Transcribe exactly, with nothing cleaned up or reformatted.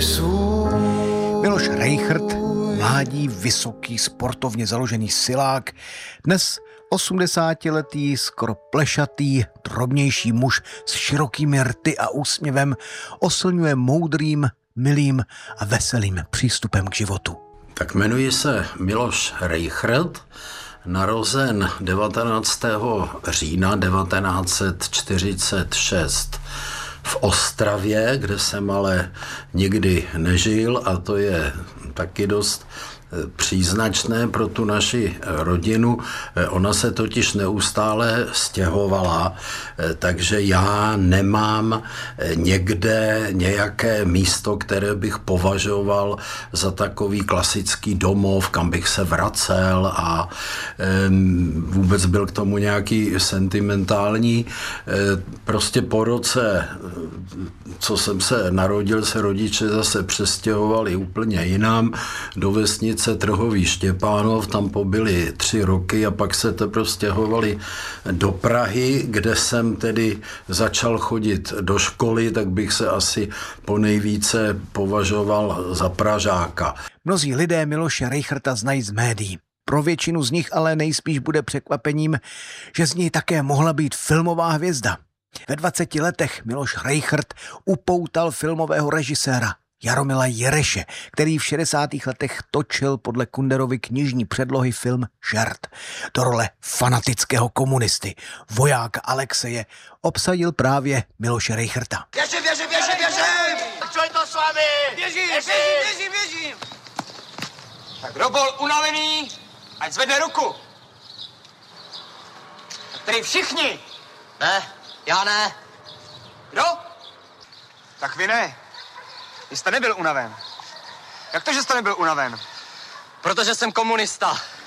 svůj. Miloš Rejchrt, mládí, vysoký, sportovně založený silák, dnes osmdesátiletý, skoro plešatý, drobnější muž s širokými rty a úsměvem oslňuje moudrým, milým a veselým přístupem k životu. Tak jmenuji se Miloš Rejchrt, narozen devatenáctého října devatenáct set čtyřicet šest v Ostravě, kde jsem ale nikdy nežil, a to je taky dost příznačné pro tu naši rodinu. Ona se totiž neustále stěhovala, takže já nemám někde nějaké místo, které bych považoval za takový klasický domov, kam bych se vracel a vůbec byl k tomu nějaký sentimentální. Prostě po roce, co jsem se narodil, se rodiče zase přestěhovali úplně jinam do vesnice Trhový Štěpánov, tam pobyli tři roky a pak se teprve stěhovali do Prahy, kde jsem tedy začal chodit do školy, tak bych se asi ponejvíce považoval za Pražáka. Mnozí lidé Miloše Rejchrta znají z médií. Pro většinu z nich ale nejspíš bude překvapením, že z něj také mohla být filmová hvězda. Ve dvaceti letech Miloš Rejchrt upoutal filmového režiséra Jaromila Jereše, který v šedesátých letech točil podle Kunderovy knižní předlohy film Žert. Do role fanatického komunisty, vojáka Alexeje, obsadil právě Miloše Rejchrta. Běžím, běžím, běžím, běžím! Co je to s vámi? Běžím, běžím, běžím, běžím! Tak kdo byl unavený, ať zvedne ruku. Tak tady všichni. Ne, já ne. Kdo? Tak vy ne. Vy jste nebyl unaven. Jak to, že jste nebyl unaven? Protože jsem komunista.